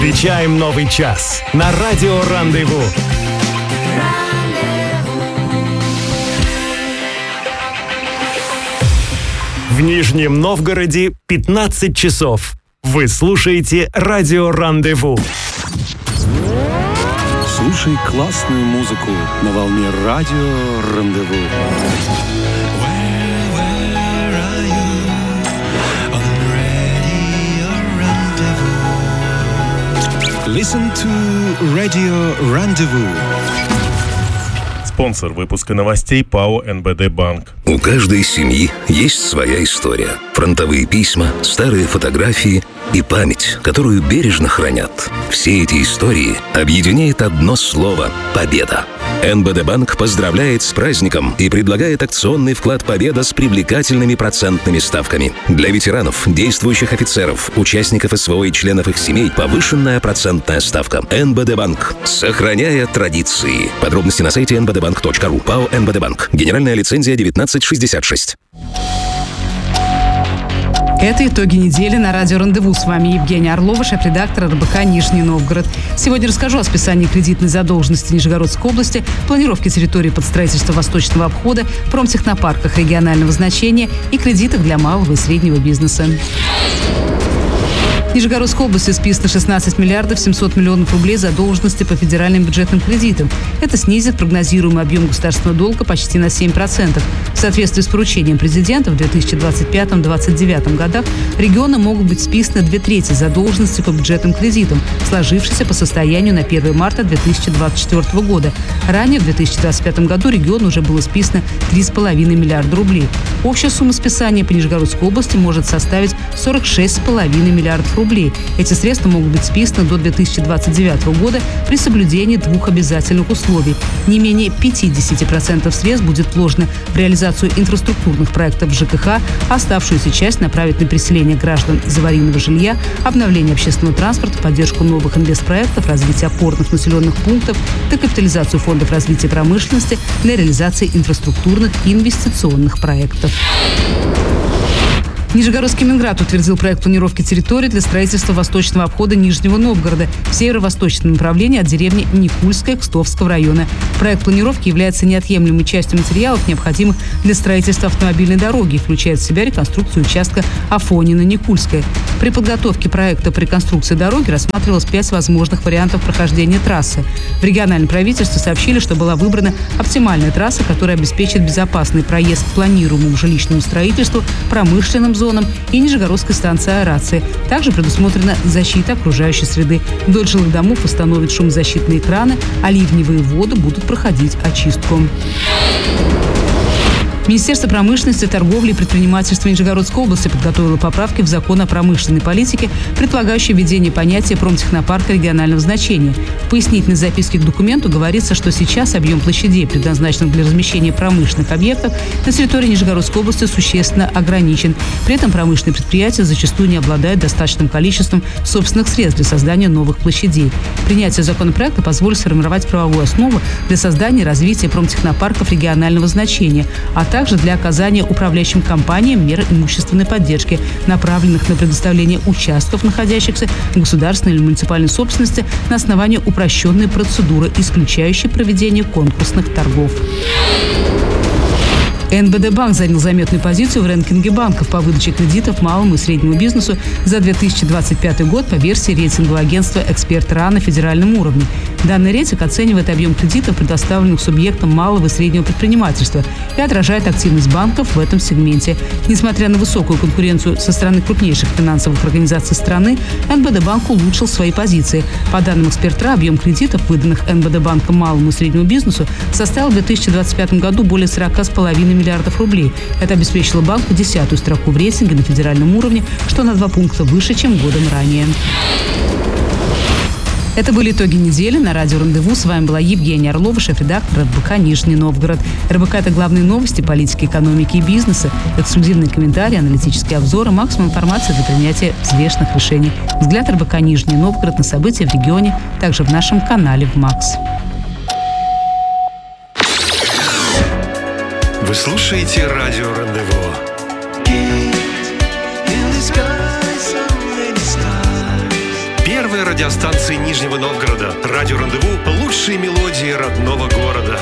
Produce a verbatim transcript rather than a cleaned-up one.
Встречаем новый час на радио «Рандеву». В Нижнем Новгороде пятнадцать часов. Вы слушаете радио «Рандеву». Слушай классную музыку на волне радио «Рандеву». Listen to Radio Rendezvous. Спонсор выпуска новостей ПАО эн бэ дэ Банк. У каждой семьи есть своя история. Фронтовые письма, старые фотографии и память, которую бережно хранят. Все эти истории объединяет одно слово – победа. эн бэ дэ Банк поздравляет с праздником и предлагает акционный вклад «Победа» с привлекательными процентными ставками. Для ветеранов, действующих офицеров, участников эс вэ о и членов их семей повышенная процентная ставка. эн бэ дэ Банк. Сохраняя традиции. Подробности на сайте эн бэ дэ банк точка ру. ПАО эн бэ дэ Банк. Генеральная лицензия девятнадцать шестьдесят шесть. Это итоги недели на радио «Рандеву». С вами Евгения Орлова, шеф-редактор эр бэ ка «Нижний Новгород». Сегодня расскажу о списании кредитной задолженности Нижегородской области, планировке территории под строительство Восточного обхода, промтехнопарках регионального значения и кредитах для малого и среднего бизнеса. В Нижегородской области списано шестнадцать миллиардов семьсот миллионов рублей задолженности по федеральным бюджетным кредитам. Это снизит прогнозируемый объем государственного долга почти на семь процентов. В соответствии с поручением президента в две тысячи двадцать пятом — две тысячи двадцать девятом годах регионы могут быть списаны две трети задолженности по бюджетным кредитам, сложившейся по состоянию на первое марта две тысячи двадцать четвёртого года. Ранее, в две тысячи двадцать пятом году, региону уже было списано три с половиной миллиарда рублей. Общая сумма списания по Нижегородской области может составить сорок шесть с половиной миллиардов рублей. рублей. Эти средства могут быть списаны до две тысячи двадцать девятого года при соблюдении двух обязательных условий. Не менее пятьдесят процентов средств будет вложено в реализацию инфраструктурных проектов жэ ка ха, а оставшуюся часть направить на переселение граждан из аварийного жилья, обновление общественного транспорта, поддержку новых инвестпроектов, развитие опорных населенных пунктов, декапитализацию фондов развития промышленности для реализации инфраструктурных и инвестиционных проектов. Нижегородский Минград утвердил проект планировки территории для строительства восточного обхода Нижнего Новгорода в северо-восточном направлении от деревни Никульская Кстовского района. Проект планировки является неотъемлемой частью материалов, необходимых для строительства автомобильной дороги, и включает в себя реконструкцию участка Афонина-Никульская. При подготовке проекта по реконструкции дороги рассматривалось пять возможных вариантов прохождения трассы. В региональном правительстве сообщили, что была выбрана оптимальная трасса, которая обеспечит безопасный проезд к планируемому жилищному строительству, промышленным зонам и Нижегородской станции аэрации. Также предусмотрена защита окружающей среды. Вдоль жилых домов установят шумозащитные экраны, а ливневые воды будут проходить очистку. Министерство промышленности, торговли и предпринимательства Нижегородской области подготовило поправки в закон о промышленной политике, предполагающие введение понятия промтехнопарка регионального значения. В пояснительной записке к документу говорится, что сейчас объем площадей, предназначенных для размещения промышленных объектов, на территории Нижегородской области существенно ограничен. При этом промышленные предприятия зачастую не обладают достаточным количеством собственных средств для создания новых площадей. Принятие законопроекта позволит сформировать правовую основу для создания и развития промтехнопарков регионального значения, а также для оказания управляющим компаниям мер имущественной поддержки, направленных на предоставление участков, находящихся в государственной или муниципальной собственности, на основании упрощенной процедуры, исключающей проведение конкурсных торгов. эн бэ дэ Банк занял заметную позицию в рэнкинге банков по выдаче кредитов малому и среднему бизнесу за две тысячи двадцать пятый год по версии рейтингового агентства «Эксперт РА» на федеральном уровне. Данный рейтинг оценивает объем кредитов, предоставленных субъектам малого и среднего предпринимательства, и отражает активность банков в этом сегменте. Несмотря на высокую конкуренцию со стороны крупнейших финансовых организаций страны, эн бэ дэ Банк улучшил свои позиции. По данным «Эксперт РА», объем кредитов, выданных эн бэ дэ Банком малому и среднему бизнесу, составил в две тысячи двадцать пятом году более сорок с половиной миллиардов рублей. Это обеспечило банку десятую строку в рейтинге на федеральном уровне, что на два пункта выше, чем годом ранее. Это были итоги недели на радио «Рандеву». С вами была Евгения Орлова, шеф-редактор эр бэ ка «Нижний Новгород». эр бэ ка – это главные новости политики, экономики и бизнеса, эксклюзивные комментарии, аналитические обзоры, максимум информации для принятия взвешенных решений. Взгляд эр бэ ка «Нижний Новгород» на события в регионе, также в нашем канале в МАКС. Вы слушаете радио «Рандеву». Первая радио радиостанции Нижнего Новгорода. Радио «Рандеву» — лучшие мелодии родного города.